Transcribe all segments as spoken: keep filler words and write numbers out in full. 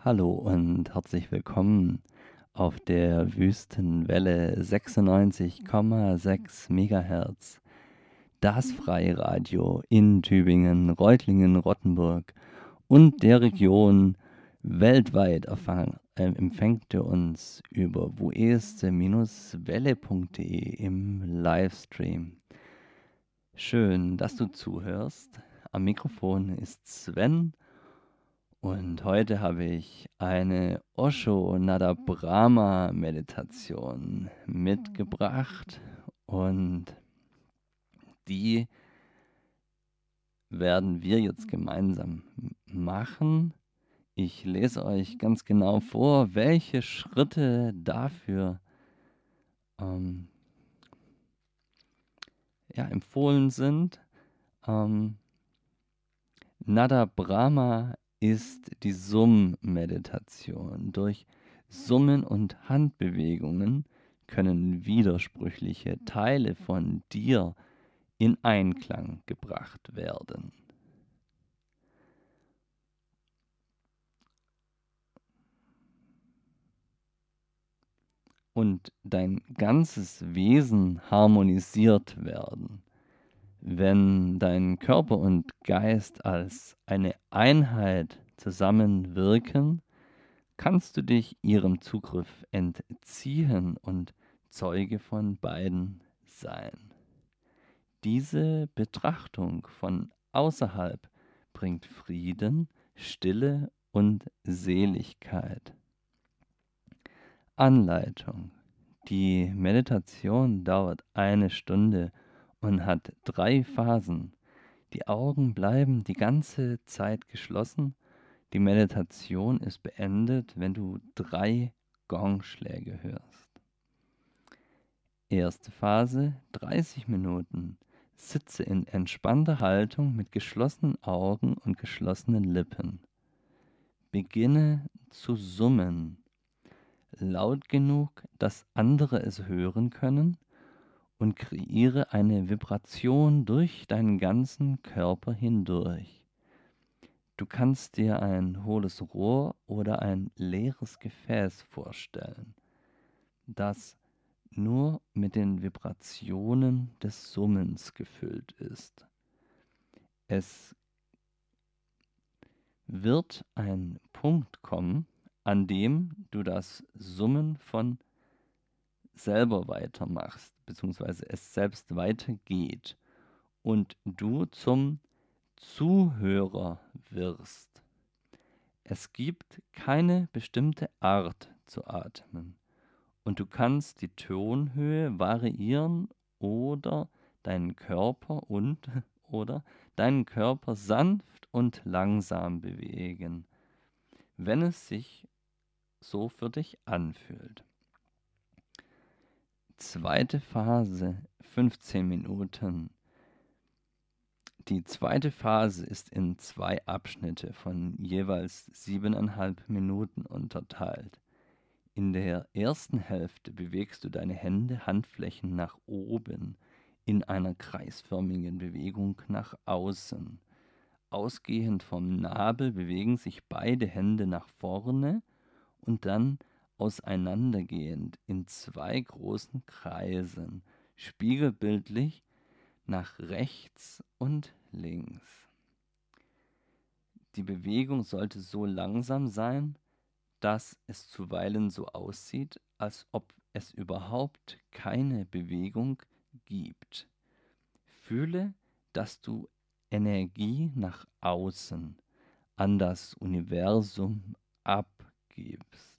Hallo und herzlich willkommen auf der Wüstenwelle sechsundneunzig Komma sechs Megahertz. Das Freiradio in Tübingen, Reutlingen, Rottenburg und der Region weltweit erfang, äh, empfängt ihr uns über vueste punkt de im Livestream. Schön, dass du zuhörst. Am Mikrofon ist Sven. Und heute habe ich eine Osho Nada Brahma Meditation mitgebracht und die werden wir jetzt gemeinsam machen. Ich lese euch ganz genau vor, welche Schritte dafür ähm, ja, empfohlen sind. Ähm, Nada Brahma ist die Summ-Meditation. Durch Summen und Handbewegungen können widersprüchliche Teile von dir in Einklang gebracht werden. Und dein ganzes Wesen harmonisiert werden. Wenn dein Körper und Geist als eine Einheit zusammenwirken, kannst du dich ihrem Zugriff entziehen und Zeuge von beiden sein. Diese Betrachtung von außerhalb bringt Frieden, Stille und Seligkeit. Anleitung. Die Meditation dauert eine Stunde und hat drei Phasen. Die Augen bleiben die ganze Zeit geschlossen. Die Meditation ist beendet, wenn du drei Gongschläge hörst. Erste Phase, dreißig Minuten. Sitze in entspannter Haltung mit geschlossenen Augen und geschlossenen Lippen. Beginne zu summen, laut genug, dass andere es hören können, und kreiere eine Vibration durch deinen ganzen Körper hindurch. Du kannst dir ein hohles Rohr oder ein leeres Gefäß vorstellen, das nur mit den Vibrationen des Summens gefüllt ist. Es wird ein Punkt kommen, an dem du das Summen von selber weitermachst, beziehungsweise es selbst weitergeht und du zum Zuhörer wirst. Es gibt keine bestimmte Art zu atmen und du kannst die Tonhöhe variieren oder deinen Körper und oder deinen Körper sanft und langsam bewegen, wenn es sich so für dich anfühlt. Zweite Phase, fünfzehn Minuten. Die zweite Phase ist in zwei Abschnitte von jeweils siebeneinhalb Minuten unterteilt. In der ersten Hälfte bewegst du deine Hände, Handflächen nach oben in einer kreisförmigen Bewegung nach außen. Ausgehend vom Nabel bewegen sich beide Hände nach vorne und dann auseinandergehend in zwei großen Kreisen, spiegelbildlich nach rechts und links. Die Bewegung sollte so langsam sein, dass es zuweilen so aussieht, als ob es überhaupt keine Bewegung gibt. Fühle, dass du Energie nach außen an das Universum abgibst.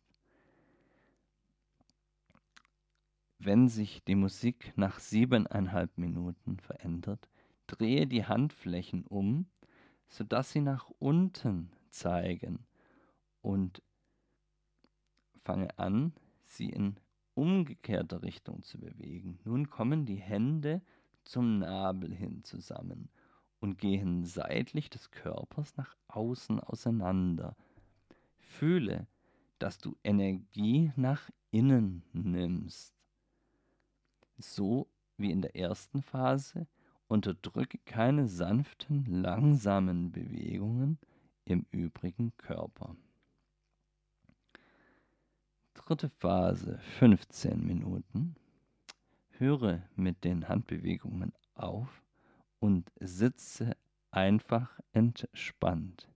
Wenn sich die Musik nach siebeneinhalb Minuten verändert, drehe die Handflächen um, sodass sie nach unten zeigen und fange an, sie in umgekehrter Richtung zu bewegen. Nun kommen die Hände zum Nabel hin zusammen und gehen seitlich des Körpers nach außen auseinander. Fühle, dass du Energie nach innen nimmst. So wie in der ersten Phase, unterdrücke keine sanften, langsamen Bewegungen im übrigen Körper. Dritte Phase fünfzehn Minuten. Höre mit den Handbewegungen auf und sitze einfach entspannt.